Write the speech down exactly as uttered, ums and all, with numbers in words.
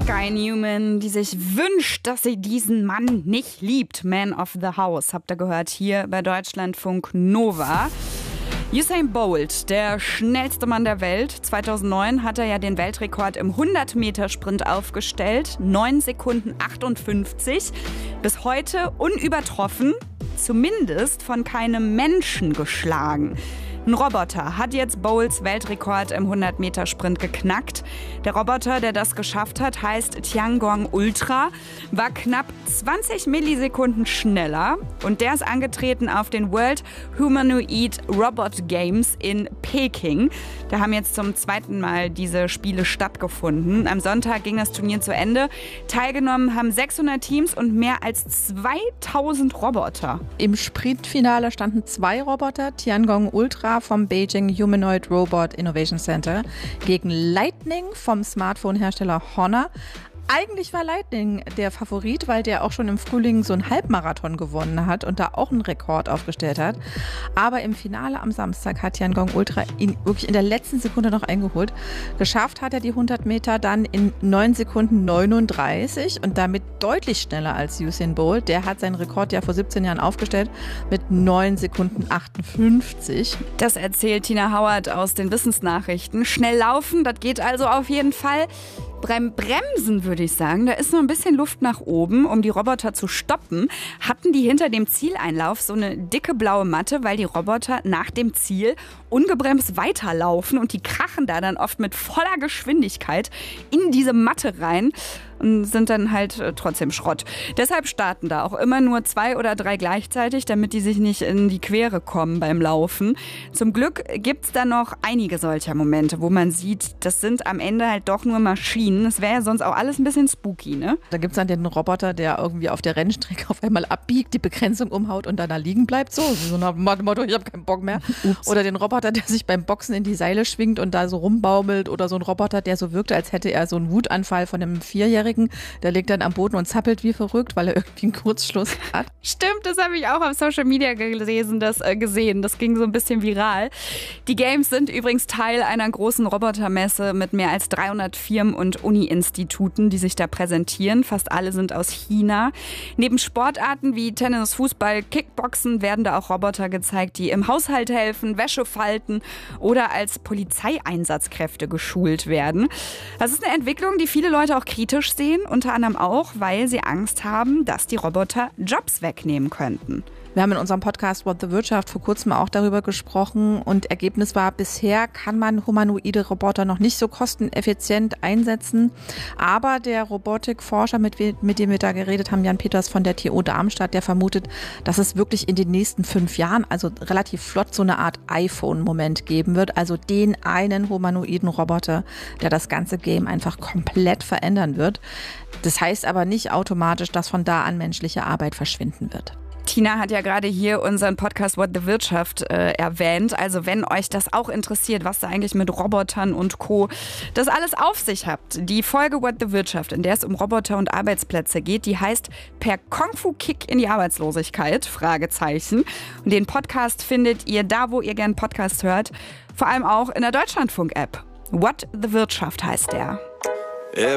Guy Newman, die sich wünscht, dass sie diesen Mann nicht liebt. Man of the House, habt ihr gehört hier bei Deutschlandfunk Nova. Usain Bolt, der schnellste Mann der Welt. zweitausendneun hat er ja den Weltrekord im hundert-Meter-Sprint aufgestellt. neun Sekunden achtundfünfzig. Bis heute unübertroffen, zumindest von keinem Menschen geschlagen. Ein Roboter hat jetzt Bolts Weltrekord im hundert-Meter-Sprint geknackt. Der Roboter, der das geschafft hat, heißt Tiangong Ultra, war knapp zwanzig Millisekunden schneller und der ist angetreten auf den World Humanoid Robot Games in Peking. Da haben jetzt zum zweiten Mal diese Spiele stattgefunden. Am Sonntag ging das Turnier zu Ende. Teilgenommen haben sechshundert Teams und mehr als zweitausend Roboter. Im Sprintfinale standen zwei Roboter, Tiangong Ultra vom Beijing Humanoid Robot Innovation Center gegen Lightning vom Smartphone-Hersteller Honor. Eigentlich war Lightning der Favorit, weil der auch schon im Frühling so einen Halbmarathon gewonnen hat und da auch einen Rekord aufgestellt hat. Aber im Finale am Samstag hat Tiangong Ultra ihn wirklich in der letzten Sekunde noch eingeholt. Geschafft hat er die hundert Meter dann in neun Sekunden neununddreißig und damit deutlich schneller als Usain Bolt. Der hat seinen Rekord ja vor siebzehn Jahren aufgestellt mit neun Sekunden achtundfünfzig. Das erzählt Tina Howard aus den Wissensnachrichten. Schnell laufen, das geht also auf jeden Fall. Beim Bremsen würde ich sagen, da ist noch ein bisschen Luft nach oben, um die Roboter zu stoppen. Hatten die hinter dem Zieleinlauf so eine dicke blaue Matte, weil die Roboter nach dem Ziel ungebremst weiterlaufen und die krachen da dann oft mit voller Geschwindigkeit in diese Matte rein und sind dann halt trotzdem Schrott. Deshalb starten da auch immer nur zwei oder drei gleichzeitig, damit die sich nicht in die Quere kommen beim Laufen. Zum Glück gibt es da noch einige solcher Momente, wo man sieht, das sind am Ende halt doch nur Maschinen. Das wäre ja sonst auch alles ein bisschen spooky, ne? Da gibt es dann den Roboter, der irgendwie auf der Rennstrecke auf einmal abbiegt, die Begrenzung umhaut und dann da liegen bleibt. So, so nach dem Motto, ich habe keinen Bock mehr. Ups. Oder den Roboter, der sich beim Boxen in die Seile schwingt und da so rumbaumelt. Oder so ein Roboter, der so wirkte, als hätte er so einen Wutanfall von einem Vierjährigen. Der liegt dann am Boden und zappelt wie verrückt, weil er irgendwie einen Kurzschluss hat. Stimmt, das habe ich auch auf Social Media gelesen, das äh, gesehen. Das ging so ein bisschen viral. Die Games sind übrigens Teil einer großen Robotermesse mit mehr als dreihundert Firmen und Uni-Instituten, die sich da präsentieren. Fast alle sind aus China. Neben Sportarten wie Tennis, Fußball, Kickboxen werden da auch Roboter gezeigt, die im Haushalt helfen, Wäsche falten oder als Polizeieinsatzkräfte geschult werden. Das ist eine Entwicklung, die viele Leute auch kritisch sehen, unter anderem auch, weil sie Angst haben, dass die Roboter Jobs wegnehmen könnten. Wir haben in unserem Podcast What the Wirtschaft vor kurzem auch darüber gesprochen und Ergebnis war, bisher kann man humanoide Roboter noch nicht so kosteneffizient einsetzen. Aber der Robotikforscher, mit, mit dem wir da geredet haben, Jan Peters von der T U Darmstadt, der vermutet, dass es wirklich in den nächsten fünf Jahren, also relativ flott, so eine Art iPhone-Moment geben wird. Also den einen humanoiden Roboter, der das ganze Game einfach komplett verändern wird. Das heißt aber nicht automatisch, dass von da an menschliche Arbeit verschwinden wird. Tina hat ja gerade hier unseren Podcast What the Wirtschaft äh, erwähnt. Also wenn euch das auch interessiert, was da eigentlich mit Robotern und Co. das alles auf sich hat. Die Folge What the Wirtschaft, in der es um Roboter und Arbeitsplätze geht, die heißt Per Kung-Fu-Kick in die Arbeitslosigkeit? Fragezeichen. Und den Podcast findet ihr da, wo ihr gern Podcast hört. Vor allem auch in der Deutschlandfunk-App. What the Wirtschaft heißt der.